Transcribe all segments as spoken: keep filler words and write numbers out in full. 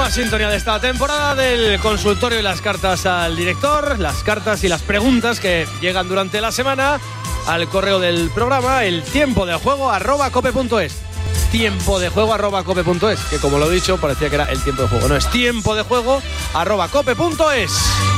Nueva sintonía de esta temporada del consultorio y las cartas al director, las cartas y las preguntas que llegan durante la semana al correo del programa, el tiempo de juego arroba cope punto es. Tiempo de juego arroba cope punto es, que como lo he dicho parecía que era el tiempo de juego, no, es tiempo de juego arroba cope punto es.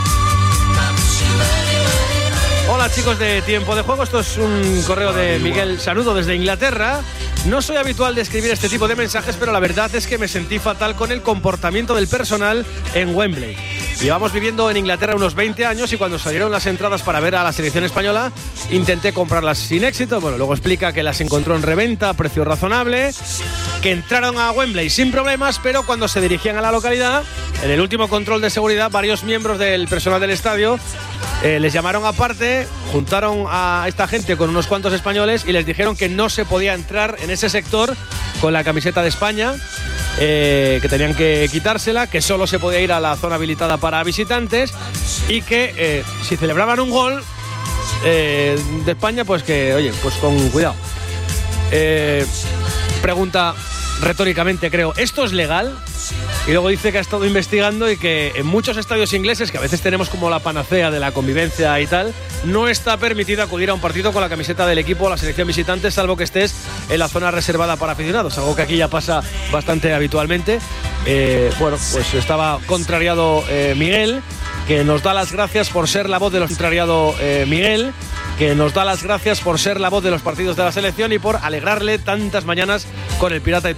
Hola chicos de Tiempo de Juego, esto es un correo de Miguel Sanudo desde Inglaterra. No soy habitual de escribir este tipo de mensajes, pero la verdad es que me sentí fatal con el comportamiento del personal en Wembley. Llevamos viviendo en Inglaterra unos veinte años y cuando salieron las entradas para ver a la selección española intenté comprarlas sin éxito. Bueno, luego explica que las encontró en reventa a precio razonable, que entraron a Wembley sin problemas, pero cuando se dirigían a la localidad, en el último control de seguridad, varios miembros del personal del estadio eh, les llamaron aparte, juntaron a esta gente con unos cuantos españoles y les dijeron que no se podía entrar en ese sector con la camiseta de España, eh, que tenían que quitársela, que solo se podía ir a la zona habilitada para visitantes y que eh, si celebraban un gol eh, de España, pues que, oye, pues con cuidado. Eh, pregunta retóricamente, creo, ¿esto es legal? Y luego dice que ha estado investigando y que en muchos estadios ingleses, que a veces tenemos como la panacea de la convivencia y tal, no está permitido acudir a un partido con la camiseta del equipo o la selección visitante, salvo que estés en la zona reservada para aficionados, algo que aquí ya pasa bastante habitualmente. Eh, bueno, pues estaba contrariado eh, Miguel, que nos da las gracias por ser la voz de los contrariado eh, Miguel, que nos da las gracias por ser la voz de los partidos de la selección y por alegrarle tantas mañanas con el Pirata y